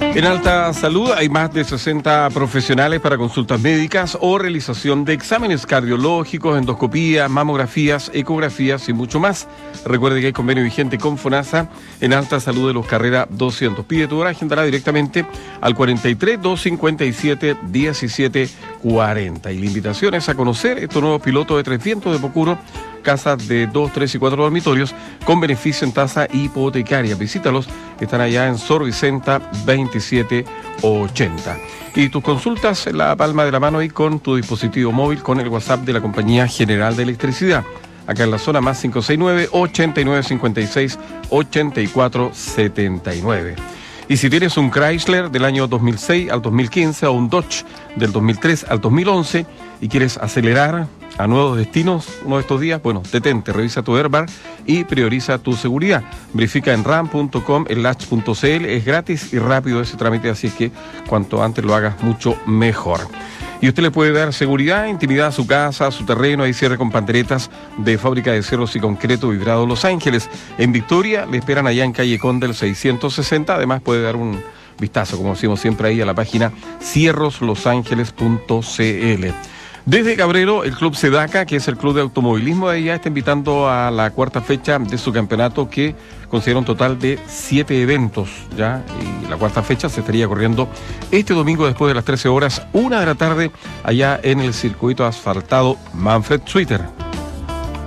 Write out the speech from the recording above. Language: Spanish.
En Alta Salud hay más de 60 profesionales para consultas médicas o realización de exámenes cardiológicos, endoscopías, mamografías, ecografías y mucho más. Recuerde que hay convenio vigente con FONASA en Alta Salud de los Carrera 200. Pide tu hora, agendará directamente al 43 257 1740. Y la invitación es a conocer estos nuevos pilotos de Tres Vientos de Pocuro, casas de 2, 3 y 4 dormitorios con beneficio en tasa hipotecaria. Visítalos, están allá en Sor Vicenta 2780. Y tus consultas en la palma de la mano y con tu dispositivo móvil con el WhatsApp de la Compañía General de Electricidad. Acá en la zona más 569-8956-8479. Y si tienes un Chrysler del año 2006 al 2015 o un Dodge del 2003 al 2011 y quieres acelerar a nuevos destinos uno de estos días, bueno, detente, revisa tu airbag y prioriza tu seguridad. Verifica en ram.com/.cl, es gratis y rápido ese trámite, así es que cuanto antes lo hagas, mucho mejor. Y usted le puede dar seguridad, intimidad a su casa, a su terreno. Hay cierre con panderetas de Fábrica de Cerros y Concreto Vibrado Los Ángeles. En Victoria le esperan allá en calle Conde el 660. Además puede dar un vistazo, como decimos siempre, ahí a la página cierroslosangeles.cl. Desde Cabrero, el Club Sedaca, que es el club de automovilismo de allá, está invitando a la cuarta fecha de su campeonato, que considera un total de 7 eventos, ¿ya? Y la cuarta fecha se estaría corriendo este domingo después de las 13 horas, 1 de la tarde, allá en el circuito asfaltado Manfred Suiter.